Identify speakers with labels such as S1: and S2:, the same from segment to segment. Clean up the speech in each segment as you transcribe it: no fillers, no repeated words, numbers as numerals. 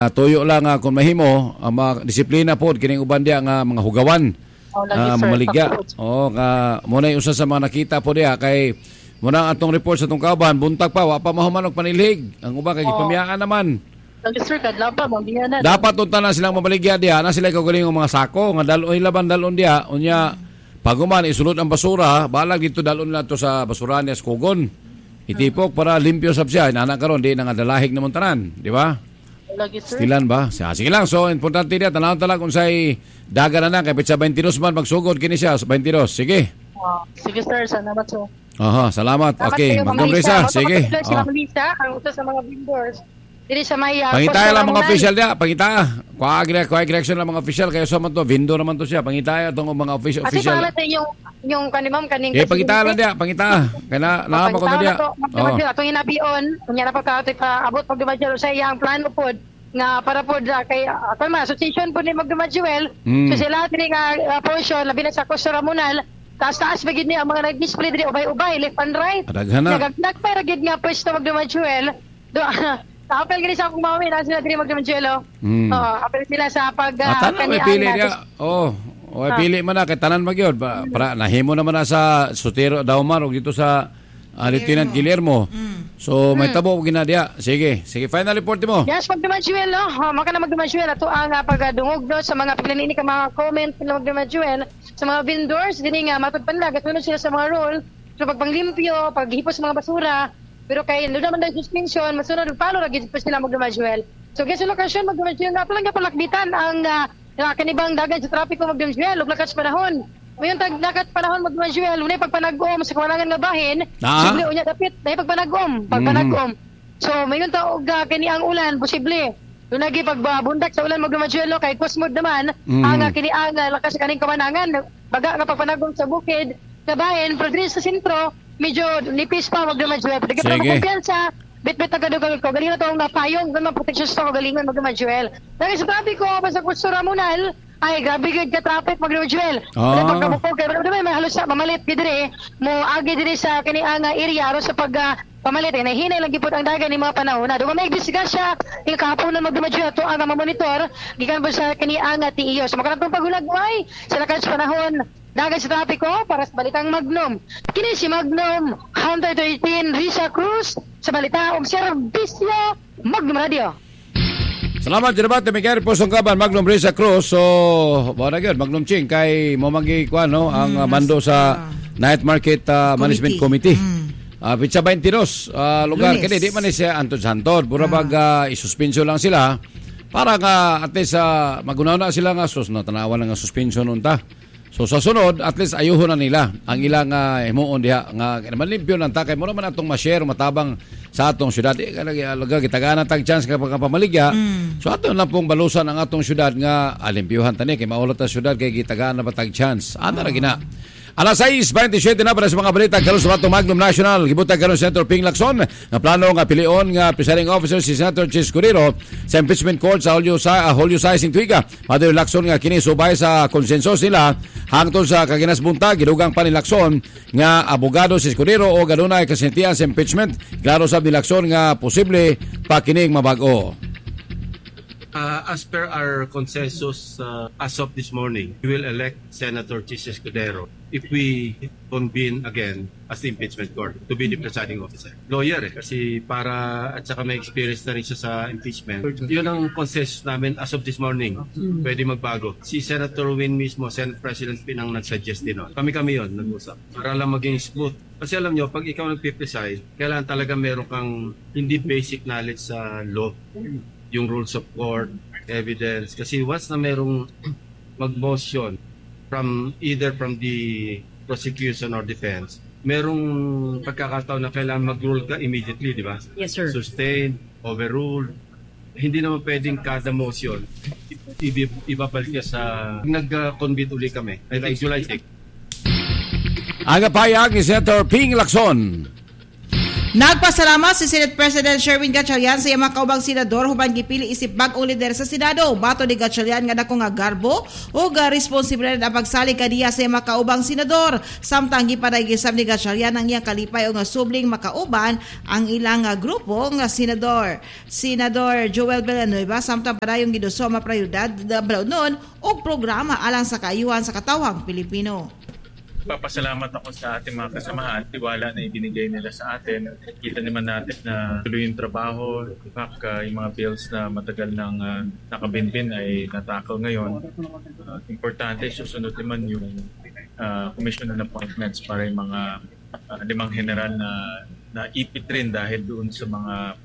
S1: Tuyo lang kung mahimo ang mga disiplina po kining uban dia nga mga hugawan. Mamaligya. Muna usa sa mga nakita po dia kay muna atong report sa atong kauban buntag pa wa pa mahuman og panilhig. Ang uban kay gipamiyaan naman.
S2: Sir, kadlaw pa na.
S1: Dapat unta na silang mamaligya dia na sila kaugaling mga sako nga dalon laban dalon dia unya paguman isulod ang basura balag dito dalon na to sa basurahan niya sa kugon. Itipok para limpyo sab siya ana karon di na nga dalahig namon tanan, di ba? Stilan ba? Sige lang. So, importante niya. Tanawang talag kung sa'y daga na kay Petsa 22 man magsugod kini siya sa 22. Sige.
S2: Sige, sir. Salamat, sir.
S1: Salamat. Okay. Magkumbrisa. Sige.
S2: Sila Melissa, ang utos sa mga vendors. Dili sa may...
S1: Pangitaya lang mga official niya. Pangitaya. Kuha direction lang mga official. Kaya sa man to. Vendor naman to siya. Pangitaya itong mga official.
S2: Kasi pangalat yung kanimam kaning...
S1: Pangitaya lang niya. Pangitaya. Kaya nakapa ko na niya.
S2: Atong inabion. Kunya na pagkaotoy pa abot pagdumadyo sa iyang plano po nga para po kay ako association po ni Magdumadjuel. So sila diri nga portion labi na sa Costa Ramonal. Taas bagid ni ang mga nag-display diri ubay-ubay left and right. Nagagnak pa gid nga pwesto Magdumadjuel. Apel gani sa akong mawin na sila diri Magdumadjuel. Apel sila sa pag
S1: pili niya. Pili man na kay tanan magyod para nahimo naman na sa Sotero Daumar og dito sa Lieutenant Guillermo. So may tabo gina dia. Sige, final report mo.
S2: Yes, Magdumadjuel maka na Magdumadjuel ato ang pagdungog sa mga paglanini ka mga comment ng Magdumadjuel sa mga vendors dili nga matudpanlag at sunod sila sa mga rule. So pagpanglimpyo, paghipos sa mga basura, pero kay no naman dahil suspension, masunod palo ra gid sila Magdumadjuel. So guys, lokasyon Magdumadjuel nga palang palakbitan ang kanibang dagat sa trapiko Magdumadjuel ug lakas panahon. Mayon tagdagat panahon Magdumadjuel, unay pagpanag-om sa kawalangan nga bahin. Posible unya dapit na pagpanag-om. So mayon ta og kini ang ulan posible. Dunagi pagbabundak sa ulan Magdumadjuel kay kusmod naman ang kini ang lakas kaning kawanangan. Baga nga pagpanag-om sa bukid sa bahin, pero diri sa sentro medyo nipis pa Magdumadjuel. Dagat pa kumpiyansa. Bit-bit tagadugal ko. Galing na ito ang napayong. Ganun protection sa kagalingan Magdumadjuel. Dahil sa tabi ko, sa Costa Ramonal, ay grabe good ka traffic Magdumadjuel. Wala pagkabukog. Kaya may halos sa mamalit gidiri. Mo agi diri sa kaniang area aron sa pamalit. Nahinay lang gipot ang dagan ni mga panahon. Doon may disgrasya. Yung kahapon na Magdumadjuel ito ang mamonitor. Gikan ba sa kaniang TIO. So makanatong pagulagway. Sa lakas panahon. Dagat sa trapiko para sa Balitang Magnum. Kini si Magnum 113 Risa Cruz sa balita og serbisyo Magnum Radio.
S1: Salamat jinabat Miguel Pusong Kaban Magnum Risa Cruz. So wala gyud Magnum Ching kay momagi kuan ang mando sa Night Market Management Committee. Pitsa 22 lugar kini di man siya antod-santod pura bag isuspension lang sila para nga at least magunaw na sila nga sus na tanawan nga suspension unta. So sa sunod, at least ayuhon na nila ang ilang himuon diha nga naman limpyo ng takay mo naman atong ma-share matabang sa atong syudad. Alaga gitagaan tag chance kapag pamaligya. So ato na pong balusan ang atong syudad nga limpyuhan tani kay maulot ta syudad kay gitagaan na batag chance. Ana ra gina. Alas 6:27 na para sa mga balita karon sa atong Magnum National. Gibutang karon sa Senator Ping Lacson nga plano nga pilion nga presiding officer si Senator Chis Cordero sa impeachment court sa Hulyo Sizing Tuiga. Father Lacson nga kini subay sa konsensus nila hangtod sa kaginasbunta gidugang pa ni Lacson nga abogado si Cordero o gadunay kasintihan sa impeachment. Klaro sab ni Lacson nga posible pa kining mabago.
S3: As per our consensus as of this morning, we will elect Senator Chis Escudero if we convene again as the impeachment court to be the presiding officer. Lawyer kasi para at saka may experience na rin siya sa impeachment. Yun ang consensus namin as of this morning. Pwede magbago. Si Senator Win mismo, Senate President Pinang nag-suggest din. Kami yun, nag-usap. Para lang maging smooth. Kasi alam nyo, pag ikaw nag-preside, kailangan talaga meron kang hindi basic knowledge sa law. Yung rules of court, evidence. Kasi once na merong mag-motion either from the prosecution or defense, merong pagkakataon na kailangan mag-rule ka immediately, di ba?
S2: Yes, sir.
S3: Sustained, overruled. Hindi naman pwedeng kada motion ibabalik ka sa nag-convene uli kami. I think July 6.
S1: Ang payag ni Senator Ping Lacson.
S4: Nagpasalamat si Senate President Sherwin Gatchalian sa iyang mga kaubang senador human gipili isip bag-ong lider sa Senado. Bato ni Gatchalian nga dako nga garbo o responsibilidad ang pagsalig kaniya sa iyang mga kaubang senador. Samtang gipadaygisab ni Gatchalian ang iyang kalipay o nga subling makauban ang ilang grupo nga senador. Senador Joel Villanueva samtang padayong giduso ang prayudad noon og programa alang sa kaayuhan sa katawhang Pilipino.
S5: Papasalamat ako sa ating mga kasamahan, tiwala na ibinigay nila sa atin. Kita naman natin na tuloy yung trabaho. In fact, yung mga bills na matagal nang nakabinbin ay natakal ngayon. Importante, susunod naman yung commission on appointments para yung mga 5 general na ipit rin dahil doon sa mga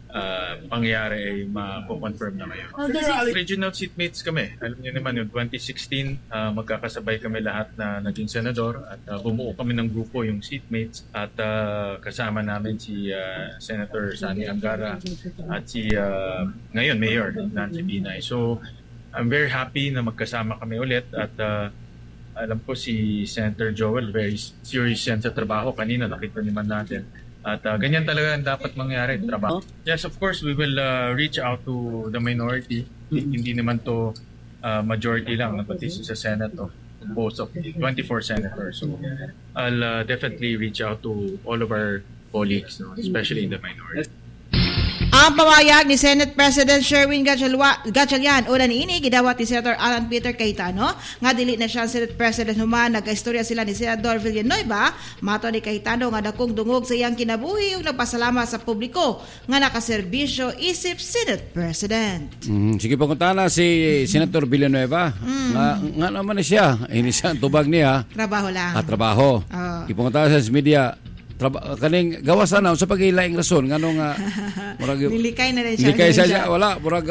S5: pangyari ay mapo-confirm na ngayon. Regional seatmates kami. Alam niyo naman yung 2016, magkakasabay kami lahat na naging senador at bumuo kami ng grupo yung seatmates at kasama namin si Senator Sani Angara at si ngayon Mayor Nancy Binay. So I'm very happy na magkasama kami ulit at alam ko si Senator Joel very serious yan sa trabaho. Kanina nakita naman natin. At ganyan talaga ang dapat mangyari, trabaho. Yes, of course, we will reach out to the minority. Hindi naman to majority lang, pati sa Senate of both of 24 senators. So I'll definitely reach out to all of our colleagues, especially in the minority.
S4: Ang pamahayag ni Senate President Sherwin Gatchalian una niini gidawat ni Senator Alan Peter Cayetano nga dili na siya Senate President human nagaistorya sila ni Senador Villanueva. Mato ni Cayetano nga dakong dungog sa iyang kinabuhi ug nagpasalamat sa publiko nga nakaserbisyo isip Senate President.
S1: Sige pangutana si Senator Villanueva nga naman na siya ini siya tubag niya
S4: trabaho lang.
S1: Trabaho. Ipangutana sa media kaning gawasan na sa pagilaing rason nganong murag
S4: nilikay na rin siya.
S1: Nilikay siya wala murag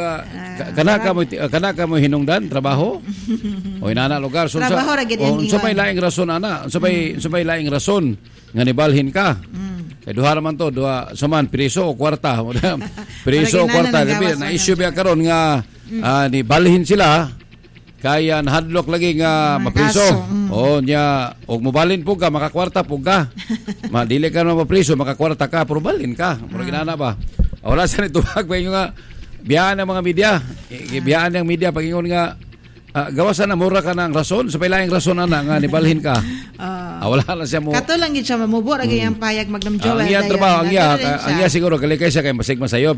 S1: kana mo hinungdan trabaho. O inana lugar so
S4: trabaho ra gid
S1: sa may laing rason ana. Sa may laing rason nga nibalhin ka. Kay duha man to, duha saman preso o kwarta. Preso o kwarta na issue ba karon nga nibalhin sila. Kaya nahadlok lagi nga mapriso. O nya og mobalin po ka makakwarta po ka. Dili ka na mapriso makakwarta ka pero balin ka. Murag inana ba? Wala sa nitubag pa nga biyaan ng mga media. Biyaan ng media pagingon nga gawasan na mura ka ng rason sa pailaing rason ana nga nibalhin ka. Wala na siya mo.
S4: Kato lang gid siya mamubo ra gyud ang payag Magnum Joel.
S1: Ang iya trabaho, ang iya siguro kalikay siya kay masig masayob.